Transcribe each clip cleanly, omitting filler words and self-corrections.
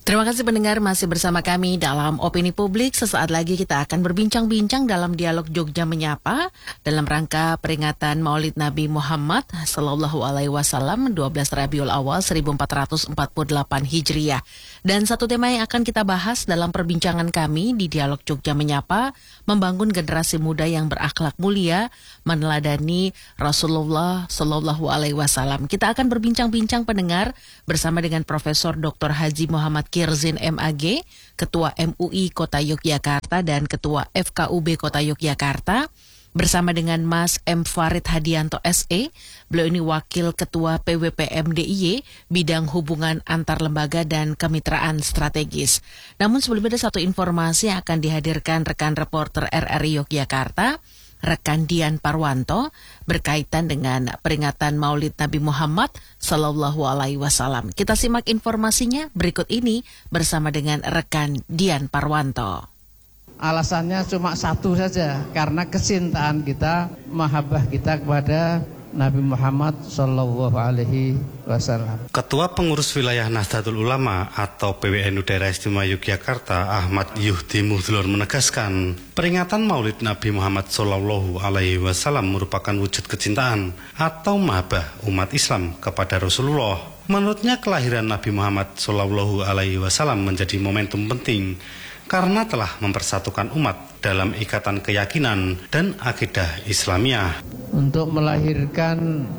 Terima kasih pendengar masih bersama kami dalam Opini Publik. Sesaat lagi kita akan berbincang-bincang dalam dialog Jogja Menyapa dalam rangka peringatan Maulid Nabi Muhammad Sallallahu Alaihi Wasallam 12 Rabiul Awal 1448 Hijriah. Dan satu tema yang akan kita bahas dalam perbincangan kami di dialog Jogja Menyapa, membangun generasi muda yang berakhlak mulia, meneladani Rasulullah Sallallahu Alaihi Wasallam. Kita akan berbincang-bincang pendengar bersama dengan Profesor Dr. Haji Muhammad Kirzin MAG, Ketua MUI Kota Yogyakarta dan Ketua FKUB Kota Yogyakarta, bersama dengan Mas M. Farid Hadianto SE. Beliau ini Wakil Ketua PWPM DIY, Bidang Hubungan Antar Lembaga dan Kemitraan Strategis. Namun sebelumnya ada satu informasi yang akan dihadirkan rekan reporter RRI Yogyakarta, rekan Dian Parwanto, berkaitan dengan peringatan Maulid Nabi Muhammad Sallallahu Alaihi Wasallam. Kita simak informasinya berikut ini bersama dengan rekan Dian Parwanto. Alasannya cuma satu saja, karena kecintaan kita, mahabbah kita kepada Nabi Muhammad Sallallahu Alaihi Wasallam. Ketua Pengurus Wilayah Nahdlatul Ulama atau PWNU Daerah Istimewa Yogyakarta Ahmad Yuhdi Mudlor menegaskan, peringatan Maulid Nabi Muhammad Sallallahu Alaihi Wasallam merupakan wujud kecintaan atau mahabbah umat Islam kepada Rasulullah. Menurutnya kelahiran Nabi Muhammad Sallallahu Alaihi Wasallam menjadi momentum penting karena telah mempersatukan umat dalam ikatan keyakinan dan akidah Islamiyah. Untuk melahirkan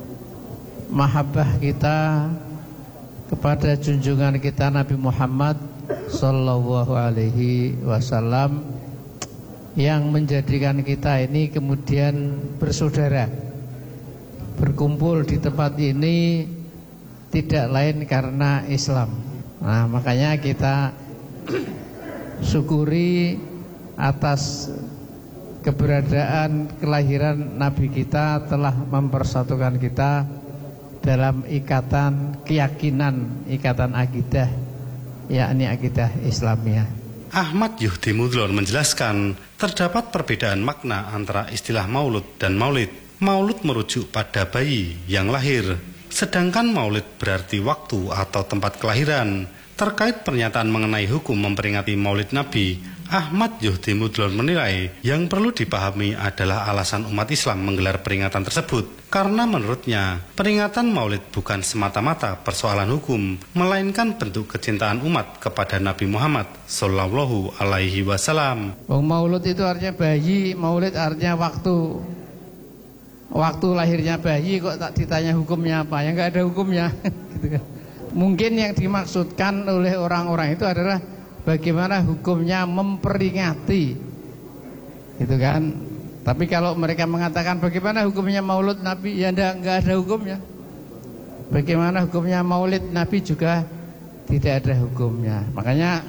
mahabbah kita kepada junjungan kita Nabi Muhammad Sallallahu Alaihi Wasallam, yang menjadikan kita ini kemudian bersaudara, berkumpul di tempat ini tidak lain karena Islam. Nah, makanya kita syukuri atas keberadaan kelahiran Nabi kita telah mempersatukan kita dalam ikatan keyakinan, ikatan akidah, yakni akidah Islamiyah. Ahmad Yuhdi Mudlor menjelaskan, terdapat perbedaan makna antara istilah maulud dan maulid. Maulud merujuk pada bayi yang lahir, sedangkan maulid berarti waktu atau tempat kelahiran. Terkait pernyataan mengenai hukum memperingati Maulid Nabi, Ahmad Yuhdi Mudlor menilai yang perlu dipahami adalah alasan umat Islam menggelar peringatan tersebut. Karena menurutnya, peringatan Maulid bukan semata-mata persoalan hukum, melainkan bentuk kecintaan umat kepada Nabi Muhammad Sallallahu Alaihi Wasallam. Maulud itu artinya bayi, Maulid artinya waktu. Waktu lahirnya bayi kok tak ditanya hukumnya apa? Ya nggak ada hukumnya. Gitu kan. Mungkin yang dimaksudkan oleh orang-orang itu adalah bagaimana hukumnya memperingati, gitu kan. Tapi kalau mereka mengatakan bagaimana hukumnya Maulid Nabi, ya enggak ada hukumnya. Bagaimana hukumnya Maulid Nabi juga tidak ada hukumnya. Makanya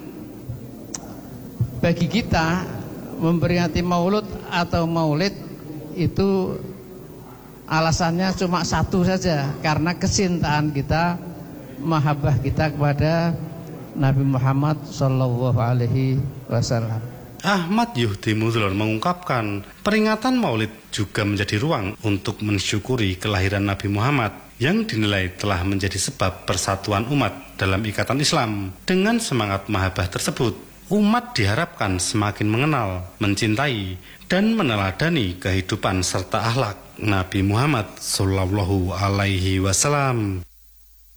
bagi kita memperingati Maulud atau Maulid itu alasannya cuma satu saja, karena kecintaan kita, mahabbah kita kepada Nabi Muhammad Sallallahu Alaihi Wasallam. Ahmad Yuhdi Mudlor mengungkapkan, peringatan Maulid juga menjadi ruang untuk mensyukuri kelahiran Nabi Muhammad yang dinilai telah menjadi sebab persatuan umat dalam ikatan Islam. Dengan semangat mahabbah tersebut, umat diharapkan semakin mengenal, mencintai, dan meneladani kehidupan serta akhlak Nabi Muhammad Sallallahu Alaihi Wasallam.